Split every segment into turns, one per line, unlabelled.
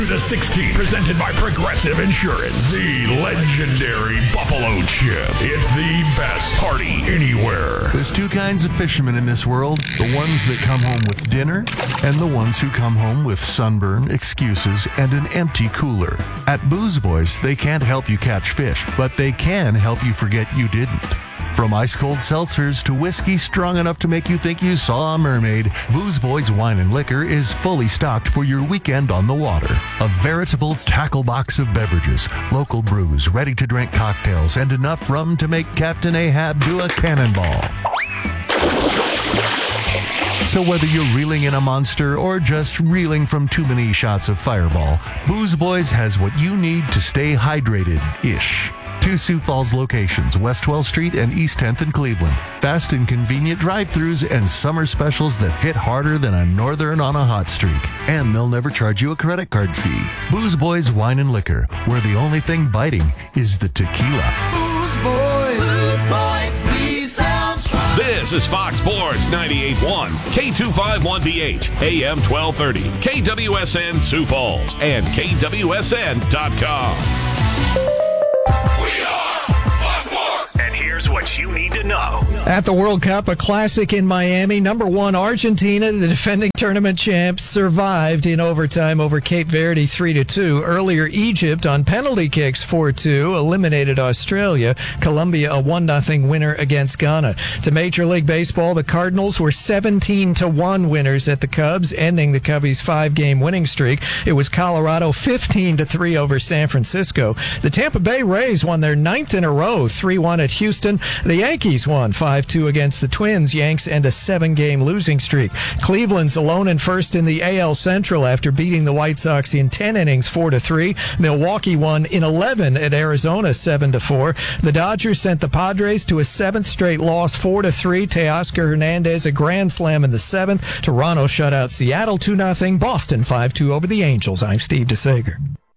The 16, presented by Progressive Insurance, the legendary Buffalo Chip. It's the best party anywhere.
There's two kinds of fishermen in this world. The ones that come home with dinner and the ones who come home with sunburn, excuses, and an empty cooler. At Booze Boys, they can't help you catch fish, but they can help you forget you didn't. From ice-cold seltzers to whiskey strong enough to make you think you saw a mermaid, Booze Boys Wine and Liquor is fully stocked for your weekend on the water. A veritable tackle box of beverages, local brews, ready-to-drink cocktails, and enough rum to make Captain Ahab do a cannonball. So whether you're reeling in a monster or just reeling from too many shots of Fireball, Booze Boys has what you need to stay hydrated-ish. 2 Sioux Falls locations, West 12th Street and East 10th in Cleveland. Fast and convenient drive-thrus and summer specials that hit harder than a northern on a hot streak. And they'll never charge you a credit card fee. Booze Boys Wine and Liquor, where the only thing biting is the tequila.
Booze Boys. Booze Boys, please sound fun.
This is Fox Sports 98.1, K251DH, AM 1230, KWSN Sioux Falls, and KWSN.com. And here's what you need to know.
At the World Cup, a classic in Miami, number 1 Argentina, the defending tournament champs, survived in overtime over Cape Verde 3-2. Earlier, Egypt on penalty kicks 4-2 eliminated Australia. Colombia a 1-0 winner against Ghana. To Major League Baseball, the Cardinals were 17-1 winners at the Cubs, ending the Cubbies' 5-game winning streak. It was Colorado 15-3 over San Francisco. The Tampa Bay Rays won their 9th in a row, 3-1 at Houston. The Yankees won 5-2 against the Twins. Yanks end a 7-game losing streak. Cleveland's alone in first in the AL Central after beating the White Sox in 10 innings 4-3. Milwaukee won in 11 at Arizona 7-4. The Dodgers sent the Padres to a 7th straight loss 4-3. Teoscar Hernandez a grand slam in the 7th. Toronto shut out Seattle 2-0. Boston 5-2 over the Angels. I'm Steve DeSager.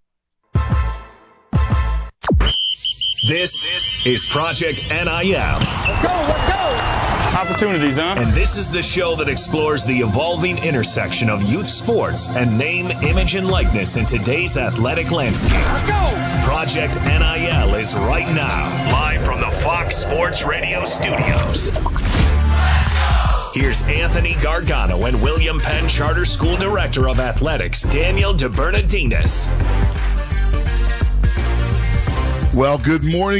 This is Project NIL.
Let's go. Opportunities, huh?
And this is the show that explores the evolving intersection of youth sports and name, image, and likeness in today's athletic landscape.
Let's go.
Project NIL is right now, live from the Fox Sports Radio studios. Here's Anthony Gargano and William Penn Charter School Director of Athletics, Daniel DeBernardinis.
Well, good morning.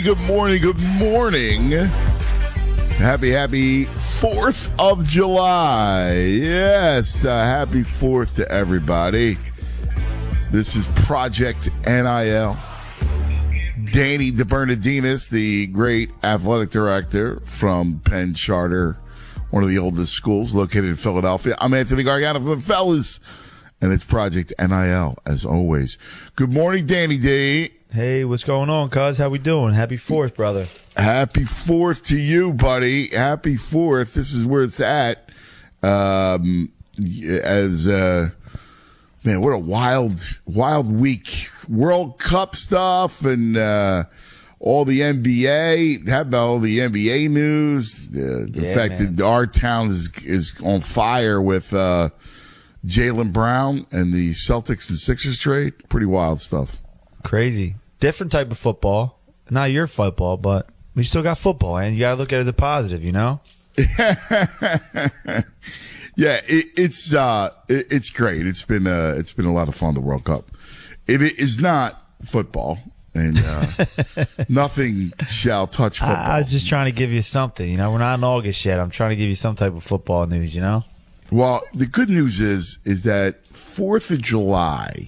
Happy 4th of July. Yes, happy 4th to everybody. This is Project NIL. Danny DeBernardinis, the great athletic director from Penn Charter, one of the oldest schools located in Philadelphia. I'm Anthony Gargano from the Fellas, and it's Project NIL, as always. Good morning, Danny D.
Hey, what's going on, cuz? How we doing? Happy 4th, brother.
Happy 4th to you, buddy. Happy 4th. This is where it's at. Man, what a wild week. World Cup stuff and all the NBA. How about all the NBA news? The fact that our town is on fire with Jaylen Brown and the Celtics and Sixers trade. Pretty wild stuff.
Crazy. Different type of football. Not your football, but we still got football, and you got to look at it as a positive, you know?
Yeah, it's great. It's been a lot of fun, the World Cup. It is not football, and nothing shall touch football.
I was just trying to give you something, you know? We're not in August yet. I'm trying to give you some type of football news, you know?
Well, the good news is that 4th of July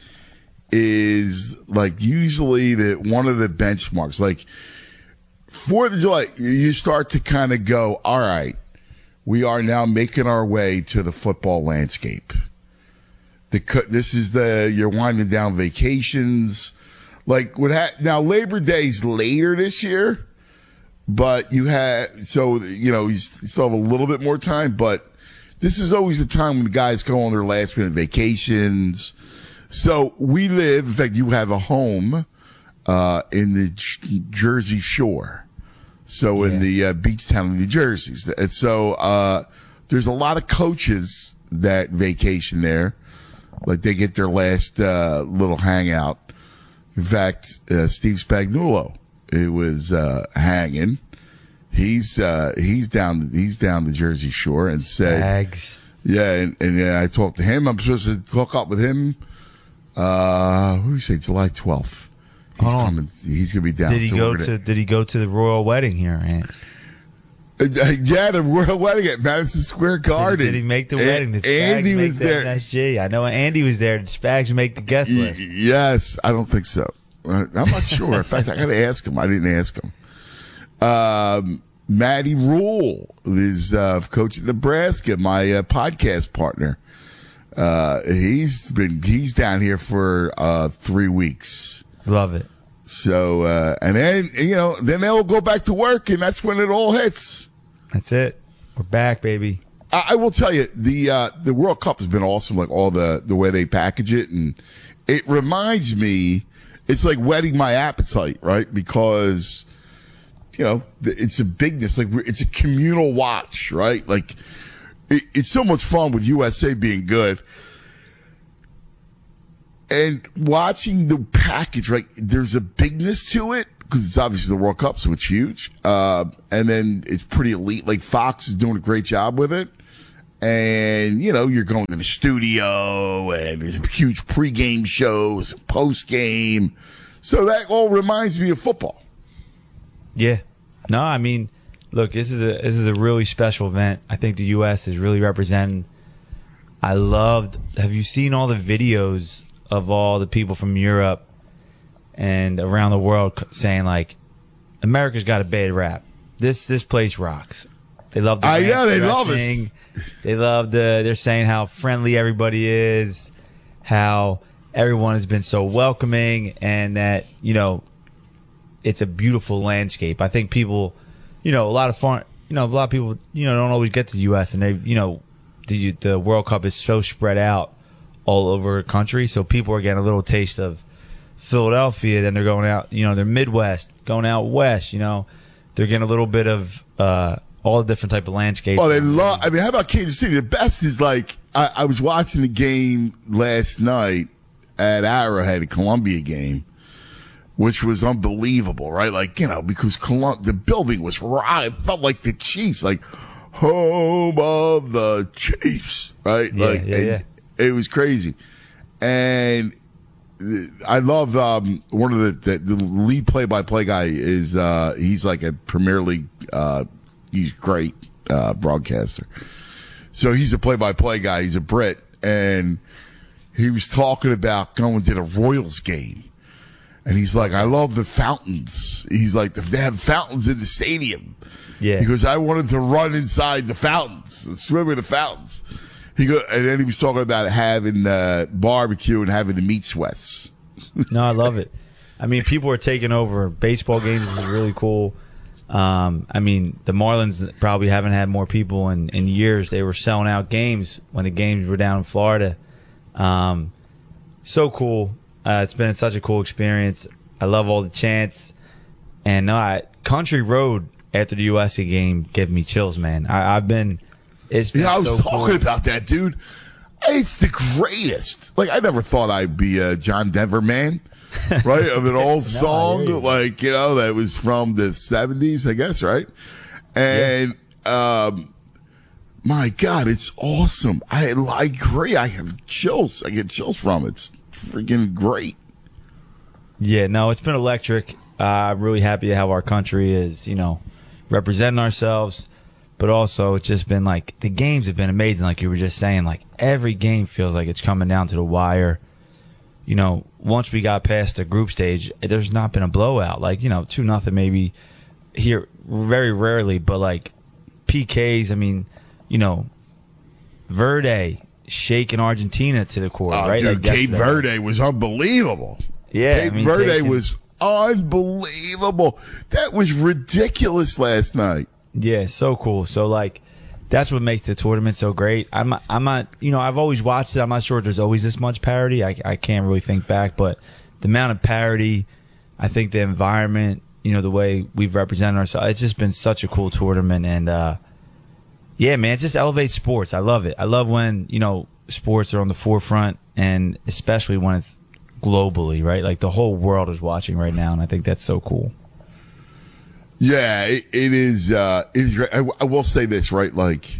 is like usually one of the benchmarks. Like 4th of July, you start to kind of go, all right, we are now making our way to the football landscape. This is you're winding down vacations. Like now Labor Day's later this year, but you still have a little bit more time, but this is always the time when the guys go on their last minute vacations. So in fact, you have a home in the Jersey Shore. So in the beach town of New Jersey. And so there's a lot of coaches that vacation there. Like they get their last little hangout. In fact, Steve Spagnuolo, it was hanging. He's down the Jersey Shore and say,
Bags.
yeah, and I talked to him. I'm supposed to hook up with him. What do you say? July 12th. He's coming. He's gonna be down.
Did he go to the royal wedding here? Aunt?
Yeah, the royal wedding at Madison Square Garden.
Did he make the wedding? Did Spags
Andy
make
was
the
there.
MSG? I know Andy was there. Did Spags make the guest list?
Yes, I don't think so. I'm not sure. In fact, I got to ask him. I didn't ask him. Matty Rule is coach at Nebraska, my podcast partner. He's down here for 3 weeks.
Love it.
So and then then they'll go back to work, and that's when it all hits.
That's it. We're back, baby.
I will tell you, the World Cup has been awesome, like all the way they package it, and it reminds me, it's like whetting my appetite, right? Because it's a bigness, like it's a communal watch, right? Like it's so much fun with USA being good. And watching the package, right, there's a bigness to it because it's obviously the World Cup, so it's huge. And then it's pretty elite. Like Fox is doing a great job with it. And, you're going to the studio and there's huge pregame shows, postgame. So that all reminds me of football.
Yeah. No, I mean, look, this is a really special event. I think the U.S. is really representing. Have you seen all the videos of all the people from Europe and around the world saying like, America's got a bad rap. This place rocks. They love the
they love us.
They love they're saying how friendly everybody is, how everyone has been so welcoming, and that, it's a beautiful landscape. I think people, a lot of people, don't always get to the U.S. and they, the World Cup is so spread out all over the country. So people are getting a little taste of Philadelphia. Then they're going out, they're Midwest, going out West, they're getting a little bit of, all the different type of landscapes.
Oh, they love, how about Kansas City? The best is like, I was watching the game last night at Arrowhead, a Columbia game, which was unbelievable, right? Like, because the building was raw. It felt like the Chiefs, like home of the Chiefs, right?
Yeah.
It was crazy. And I love one of the lead play-by-play guy is he's like a Premier League he's great broadcaster. So he's a play-by-play guy. He's a Brit, and he was talking about going to the Royals game. And he's like, I love the fountains. He's like, they have fountains in the stadium.
Yeah.
Because I wanted to run inside the fountains and swim in the fountains. And then he was talking about having barbecue and having the meat sweats.
No, I love it. I mean, people are taking over baseball games, which is really cool. I mean, the Marlins probably haven't had more people in years. They were selling out games when the games were down in Florida. So cool. It's been such a cool experience. I love all the chants. And Country Road after the USC game gave me chills, man. I've been...
I was talking about that, dude. It's the greatest. Like, I never thought I'd be a John Denver man, right? Of an old song, like, that was from the 70s, I guess, right? And, my God, it's awesome. I agree. I have chills. I get chills from it. It's freaking great.
Yeah, no, it's been electric. I'm really happy how our country is, representing ourselves. But also, it's just been like, the games have been amazing. Like you were just saying, like every game feels like it's coming down to the wire. Once we got past the group stage, there's not been a blowout. Like, 2-0 maybe here, very rarely. But like PKs, I mean, Verde shaking Argentina to the core, right?
Dude,
like,
Cape Verde was unbelievable.
Yeah.
Cape Verde was unbelievable. That was ridiculous last night.
Yeah, so cool. So, like, that's what makes the tournament so great. I'm not, I've always watched it. I'm not sure if there's always this much parity. I can't really think back, but the amount of parity, I think the environment, the way we've represented ourselves, it's just been such a cool tournament. And, yeah, man, it just elevates sports. I love it. I love when, sports are on the forefront and especially when it's globally, right? Like the whole world is watching right now, and I think that's so cool.
Yeah, it is. It is great. I will say this, right? Like,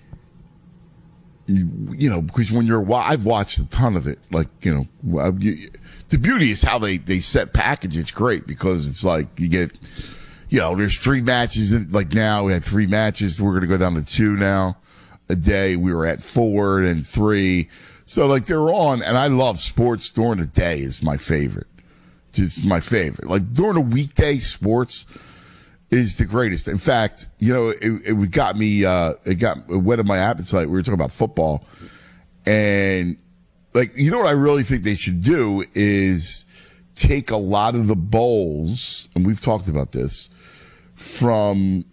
you know, because when I've watched a ton of it. Like, you know, the beauty is how they set package. It's great because it's like you get, you know, there's 3 matches. Like now we had 3 matches. We're going to go down to 2 now a day. We were at 4 and 3. So like they're on, and I love sports during the day is my favorite. It's my favorite. Like during the weekday, sports is the greatest. In fact, you know, it got me, it whetted my appetite. We were talking about football, and like, you know what I really think they should do is take a lot of the bowls, and we've talked about this, from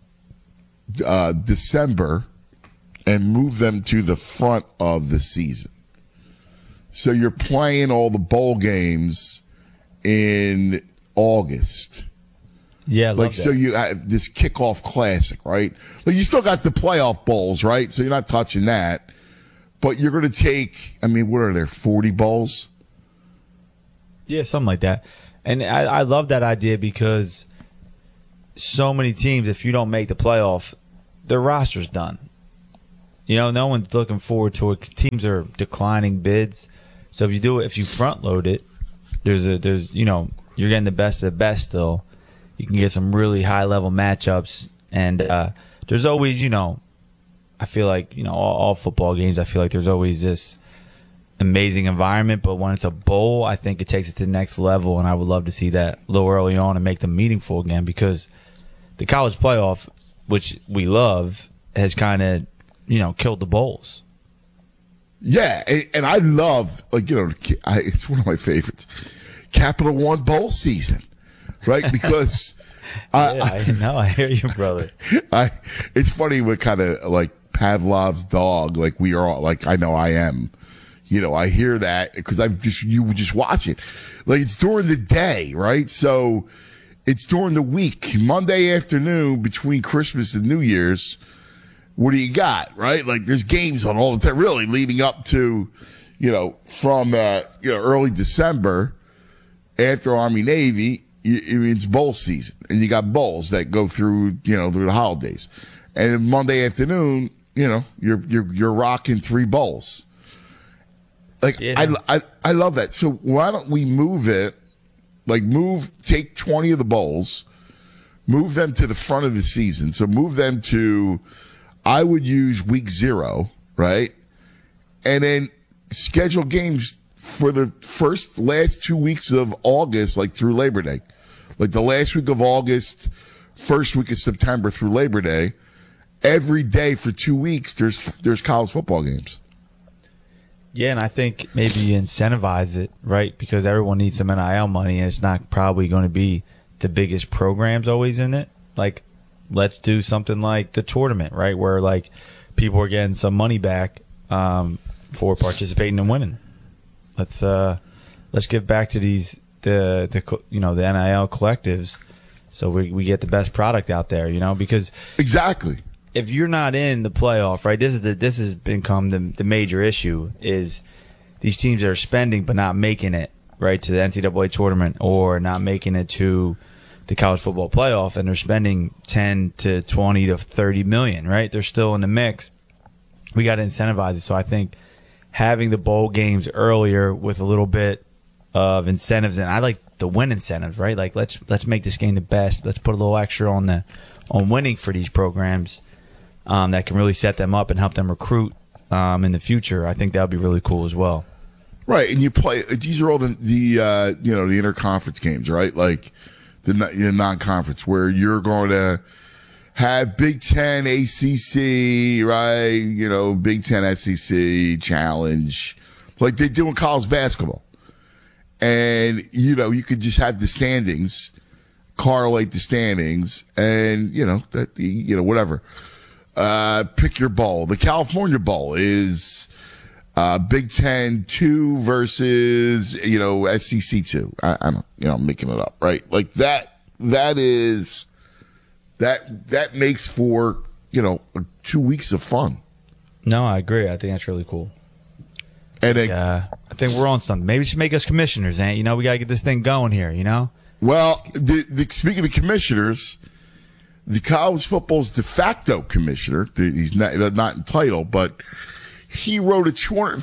December and move them to the front of the season. So you're playing all the bowl games in August.
Yeah, I
like
love that.
So you have this kickoff classic, right? Like you still got the playoff bowls, right? So you're not touching that, but you're going to take. I mean, what are there? 40 bowls?
Yeah, something like that. And I love that idea because so many teams, if you don't make the playoff, their roster's done. You know, no one's looking forward to it. Teams are declining bids. So if you do it, if you front load it, there's you know, you're getting the best of the best still. You can get some really high level matchups, and there's always, you know, I feel like, you know, all football games, I feel like there's always this amazing environment, but when it's a bowl, I think it takes it to the next level, and I would love to see that a little early on and make them meaningful again, because the college playoff, which we love, has kind of, you know, killed the bowls.
Yeah, and I love, like, you know, it's one of my favorites, Capital One bowl season, right? Because
I hear you, brother.
It's funny what kind of like Pavlov's dog, like we are all, like I know I am. You know, I hear that because you would just watch it. Like it's during the day, right? So it's during the week, Monday afternoon between Christmas and New Year's. What do you got, right? Like there's games on all the time, really leading up to, you know, from, early December after Army Navy, it's bowl season and you got bowls that go through, you know, through the holidays. And then Monday afternoon, you know, you're rocking 3 bowls. Like, yeah. I love that. So why don't we move it, like take 20 of the bowls, move them to the front of the season. So move them to, I would use week 0, right? And then schedule games for the last 2 weeks of August, like through Labor Day. Like the last week of August, first week of September through Labor Day. Every day for 2 weeks, there's college football games.
Yeah, and I think maybe you incentivize it, right? Because everyone needs some NIL money, and it's not probably going to be the biggest programs always in it. Like, let's do something like the tournament, right? Where, like, people are getting some money back for participating and winning. Let's give back to the NIL collectives so we get the best product out there, you know? Because
exactly.
If you're not in the playoff, right, this has become the major issue is these teams that are spending but not making it, right, to the NCAA tournament or not making it to the college football playoff, and they're spending 10 to 20 to 30 million, right? They're still in the mix. We got to incentivize it. So I think having the bowl games earlier with a little bit of incentives, and I like the win incentives, right? Like let's make this game the best. Let's put a little extra on winning for these programs. That can really set them up and help them recruit in the future. I think that would be really cool as well.
Right, and you play. These are all the interconference games, right? Like the non-conference where you're going to have Big Ten, ACC, right? You know, Big Ten, SEC, Challenge, like they do in college basketball, and you know you could just have the standings, correlate the standings, and whatever. Pick your bowl. The California Bowl is Big Ten 2 versus SEC 2. I'm making it up, right? Like that makes for 2 weeks of fun.
No, I agree. I think that's really cool.
And they,
I think we're on something. Maybe it should make us commissioners, and we got to get this thing going here.
Well, speaking of commissioners, the college football's de facto commissioner, he's not entitled, but he wrote a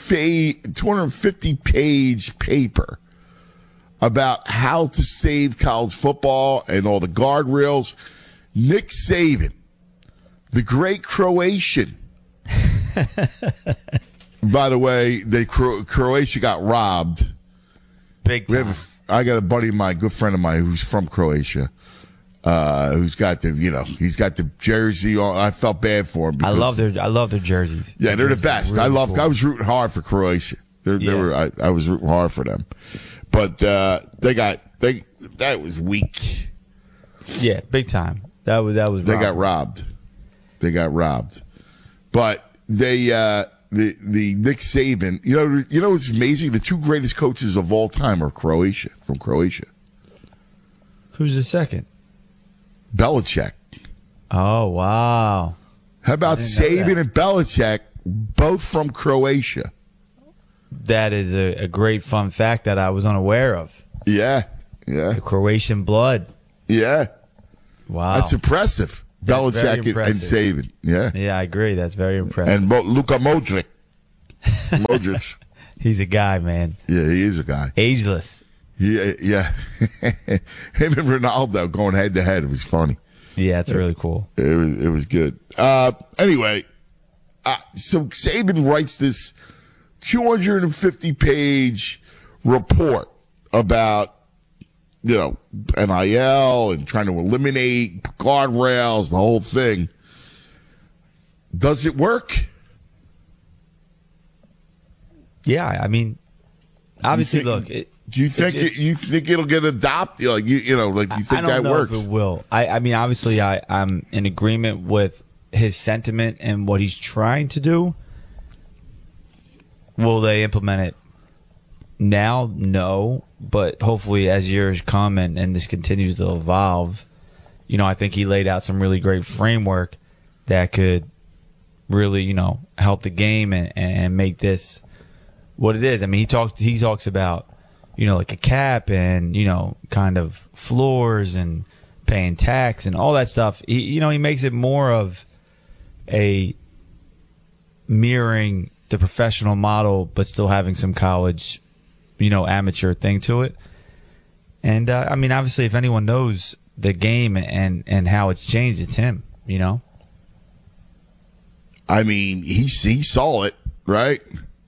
250-page paper about how to save college football and all the guardrails. Nick Saban, the great Croatian. By the way, Croatia got robbed.
Big time.
I got a buddy of mine, good friend of mine, who's from Croatia, who's got he's got the jersey on. I felt bad for him.
I love their jerseys.
Yeah, they're the best.
Really cool.
I was rooting hard for Croatia. I was rooting hard for them, but that was weak.
Yeah, big time. That was.
They got robbed. But the Nick Saban, you know what's amazing? The two greatest coaches of all time are from Croatia.
Who's the second?
Belichick.
Oh, wow.
How about Saban and Belichick, both from Croatia?
That is a great fun fact that I was unaware of.
Yeah.
The Croatian blood.
Yeah.
Wow.
That's impressive. Belichick and Saban. Yeah.
Yeah, I agree. That's very impressive.
And Luka Modric.
He's a guy, man.
Yeah, he is a guy.
Ageless.
Yeah. Him and Ronaldo going head to head. It was funny.
Yeah, it's really cool.
It was good. Anyway, so Saban writes this 250-page report about NIL and trying to eliminate guardrails, the whole thing. Does it work?
Yeah, I mean, obviously,
do you think it'll get adopted? Like you think that works?
If it will. I mean, obviously, I'm in agreement with his sentiment and what he's trying to do. Will they implement it now? No, but hopefully, as years come and this continues to evolve, I think he laid out some really great framework that could really, help the game and make this what it is. I mean, he talks about, like a cap and, kind of floors and paying tax and all that stuff. He makes it more of a mirroring the professional model, but still having some college, amateur thing to it. And, I mean, obviously, if anyone knows the game and how it's changed, it's him,
I mean, he saw it, right?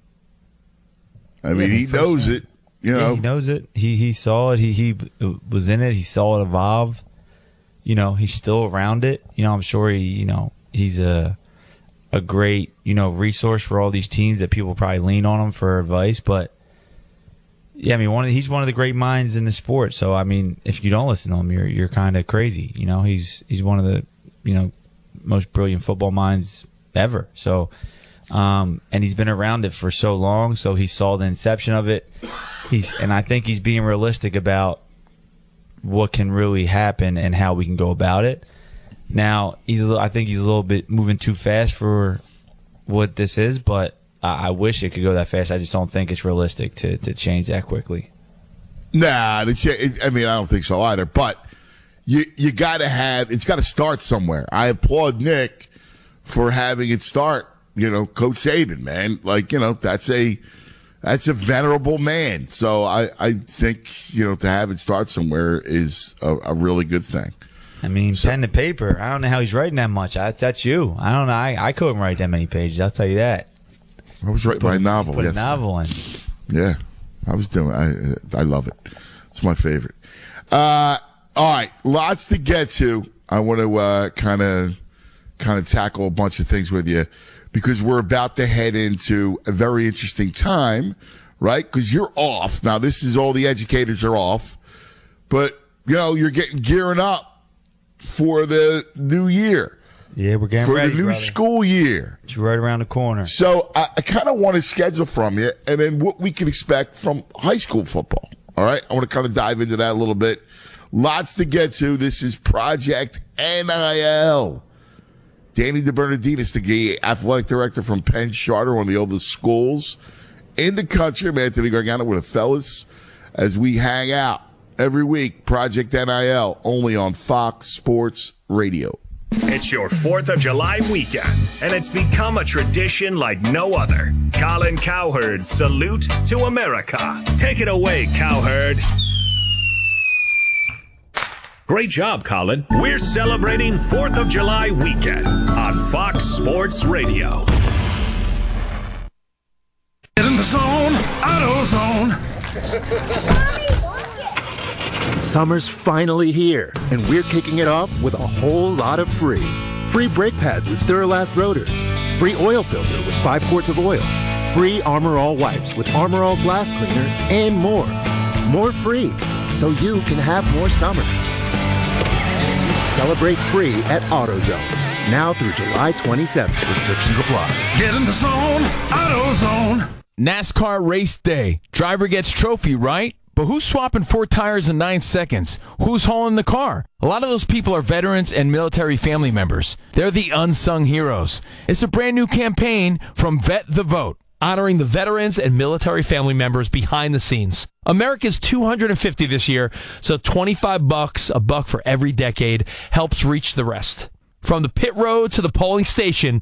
I mean, he knows it.
Yeah, he knows it. He saw it. He was in it. He saw it evolve. He's still around it. I'm sure he's a great resource for all these teams that people probably lean on him for advice. But yeah, I mean, he's one of the great minds in the sport. So I mean, if you don't listen to him, you're kind of crazy. He's one of the most brilliant football minds ever. So. And he's been around it for so long, so he saw the inception of it. And I think he's being realistic about what can really happen and how we can go about it. Now, I think he's a little bit moving too fast for what this is, but I wish it could go that fast. I just don't think it's realistic to change that quickly.
Nah, I mean, I don't think so either. But you got to it's got to start somewhere. I applaud Nick for having it start. Coach Saban, man, that's a venerable man. So I think, to have it start somewhere is a really good thing.
I mean, pen to paper. I don't know how he's writing that much. That's you. I don't know. I couldn't write that many pages. I'll tell you that.
I was writing my novel.
Put
yes.
a novel in.
Yeah, I was doing. I love it. It's my favorite. All right, lots to get to. I want to kind of tackle a bunch of things with you, because we're about to head into a very interesting time, right? Because you're off. Now, this is all the educators are off. But, you're gearing up for the new year.
Yeah, we're getting ready,
for the new school year.
It's right around the corner.
So I kind of want to schedule from you and then what we can expect from high school football. All right? I want to kind of dive into that a little bit. Lots to get to. This is Project NIL. Danny DeBernardinis, the athletic director from Penn Charter, one of the oldest schools in the country. I'm Anthony Gargano with the fellas as we hang out every week. Project NIL, only on Fox Sports Radio.
It's your 4th of July weekend, and it's become a tradition like no other. Colin Cowherd's Salute to America. Take it away, Cowherd. Great job, Colin. We're celebrating 4th of July weekend on Fox Sports Radio.
Get in the zone, AutoZone.
Summer's finally here, and we're kicking it off with a whole lot of free. Free brake pads with Duralast rotors. Free oil filter with 5 quarts of oil. Free Armor All wipes with Armor All glass cleaner, and more. More free, so you can have more summer. Celebrate free at AutoZone. Now through July 27th. Restrictions apply.
Get in the zone, AutoZone.
NASCAR race day. Driver gets trophy, right? But who's swapping 4 tires in 9 seconds? Who's hauling the car? A lot of those people are veterans and military family members. They're the unsung heroes. It's a brand new campaign from Vet the Vote, honoring the veterans and military family members behind the scenes. America's 250 this year, so $25, a buck for every decade, helps reach the rest. From the pit road to the polling station,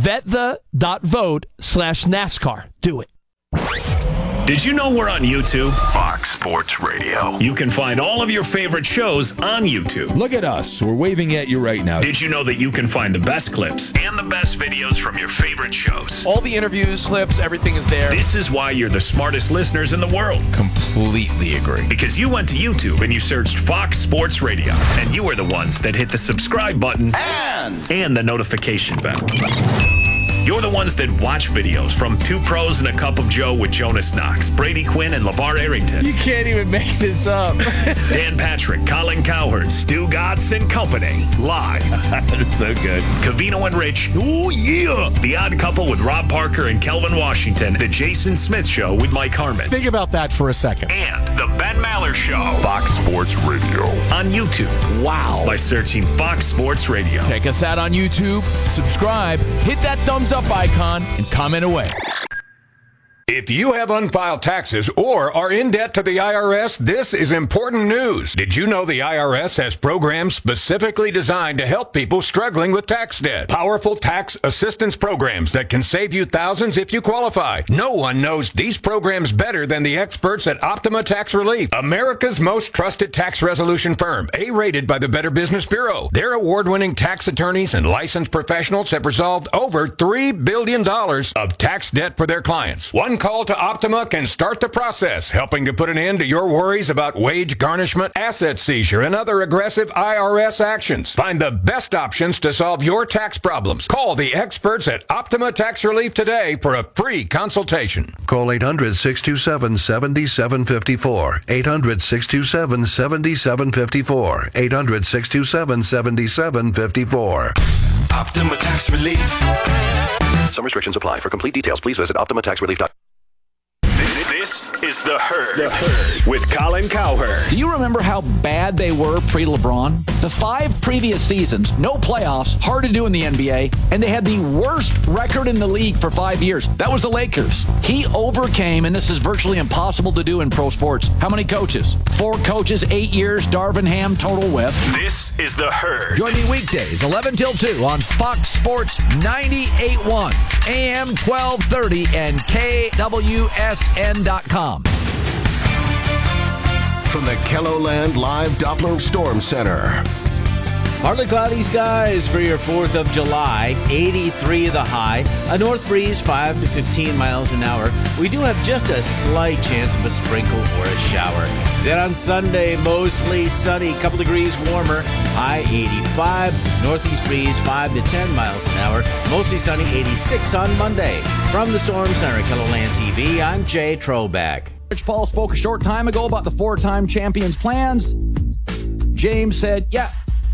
vetthe.vote/NASCAR. Do it.
Did you know we're on YouTube?
Fox Sports Radio.
You can find all of your favorite shows on YouTube.
Look at us. We're waving at you right now.
Did you know that you can find the best clips and the best videos from your favorite shows?
All the interviews, clips, everything is there.
This is why you're the smartest listeners in the world.
Completely agree.
Because you went to YouTube and you searched Fox Sports Radio, and you were the ones that hit the subscribe button and the notification bell. You're the ones that watch videos from Two Pros and a Cup of Joe with Jonas Knox, Brady Quinn, and LeVar Arrington.
You can't even make this up.
Dan Patrick, Colin Cowherd, Stu Gatz and Company. Live. That's so good. Covino and Rich. Oh, yeah. The Odd Couple with Rob Parker and Kelvin Washington. The Jason Smith Show with Mike Harmon.
Think about that for a second.
And The Ben Maller Show.
Fox Sports Radio.
On YouTube.
Wow.
By searching Fox Sports Radio.
Check us out on YouTube. Subscribe. Hit that thumbs up icon and comment away.
If you have unfiled taxes or are in debt to the IRS, this is important news. Did you know the IRS has programs specifically designed to help people struggling with tax debt? Powerful tax assistance programs that can save you thousands if you qualify. No one knows these programs better than the experts at Optima Tax Relief, America's most trusted tax resolution firm, A-rated by the Better Business Bureau. Their award-winning tax attorneys and licensed professionals have resolved over $3 billion of tax debt for their clients. One call to Optima can start the process, helping to put an end to your worries about wage garnishment, asset seizure, and other aggressive IRS actions. Find the best options to solve your tax problems. Call the experts at Optima Tax Relief today for a free consultation.
Call 800-627-7754. 800-627-7754. 800-627-7754.
Optima Tax Relief.
Some restrictions apply. For complete details, please visit OptimaTaxRelief.com.
This is The Herd. With Colin Cowherd.
Do you remember how bad they were pre-LeBron? The 5 previous seasons, no playoffs, hard to do in the NBA, and they had the worst record in the league for 5 years. That was the Lakers. He overcame, and this is virtually impossible to do in pro sports. How many coaches? 4 coaches, 8 years, Darvin Ham total with.
This is The Herd.
Join me weekdays, 11 till 2 on Fox Sports 98.1, AM 1230, and KWSN.com.
From the KELOLAND Live Doppler Storm Center.
Partly cloudy skies for your 4th of July, 83 the high, a north breeze 5 to 15 miles an hour. We do have just a slight chance of a sprinkle or a shower. Then on Sunday, mostly sunny, couple degrees warmer, high 85, northeast breeze 5 to 10 miles an hour, mostly sunny, 86 on Monday. From the Storm Center at KELOLAND TV, I'm Jay Troback.
Rich Paul spoke a short time ago about the 4-time champions' plans. James said, yeah.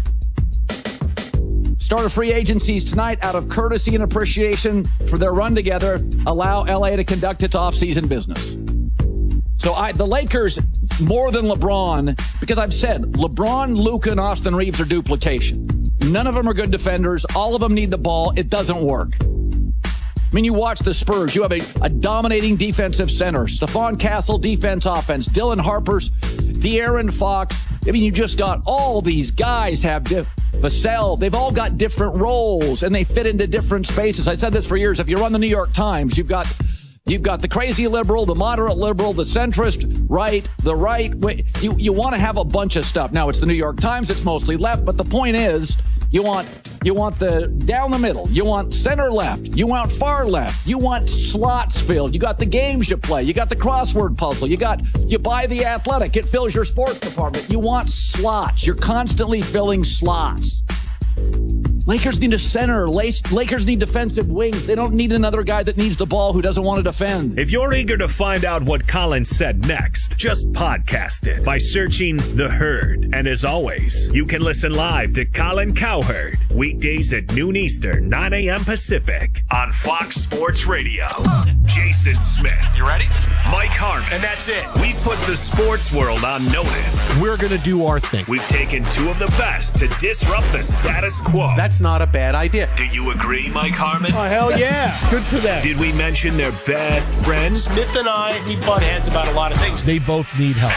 Start of free agencies tonight out of courtesy and appreciation for their run together. Allow LA to conduct its offseason business. So the Lakers, more than LeBron, because I've said LeBron, Luka, and Austin Reeves are duplication. None of them are good defenders. All of them need the ball. It doesn't work. I mean, you watch the Spurs. You have a dominating defensive center. Stephon Castle, defense, offense. Dylan Harper's, De'Aaron Fox. I mean, you just got all these guys have Vassell. They've all got different roles, and they fit into different spaces. I said this for years. If you run the New York Times, you've got the crazy liberal, the moderate liberal, the centrist right, the right. You want to have a bunch of stuff. Now, it's the New York Times. It's mostly left. But the point is, you want the down the middle. You want center left. You want far left. You want slots filled. You got the games you play. You got the crossword puzzle. You buy The Athletic. It fills your sports department. You want slots. You're constantly filling slots. Lakers need a center. Lakers need defensive wings. They don't need another guy that needs the ball who doesn't want to defend.
If you're eager to find out what Colin said next, just podcast it by searching The Herd. And as always, you can listen live to Colin Cowherd weekdays at noon Eastern, 9 a.m. Pacific on Fox Sports Radio. Jason Smith.
You ready?
Mike Harmon.
And that's it.
We put the sports world on notice.
We're going to do our thing.
We've taken two of the best to disrupt the status quo.
That's not a bad idea.
Do you agree, Mike Harmon?
Oh, hell yeah. Good for them.
Did we mention their best friends?
Smith and I, we butt heads about a lot of things.
They both need help.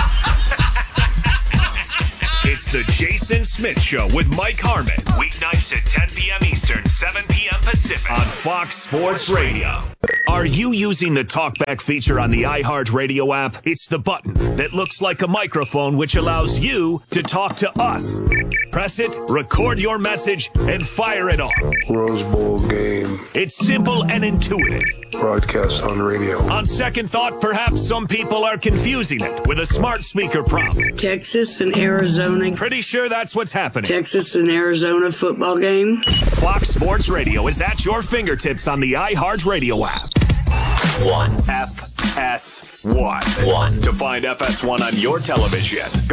It's the Jason Smith Show with Mike Harmon. Weeknights at 10 p.m. Eastern, 7 p.m. Pacific on Fox Sports Radio. Are you using the TalkBack feature on the iHeartRadio app? It's the button that looks like a microphone which allows you to talk to us. Press it, record your message, and fire it off.
Rose Bowl game.
It's simple and intuitive.
Broadcast on radio.
On second thought, perhaps some people are confusing it with a smart speaker prompt.
Texas and Arizona.
Pretty sure that's what's happening.
Texas and Arizona football game.
Fox Sports Radio is at your fingertips on the iHeartRadio app. FS1. To find FS1 on your television, go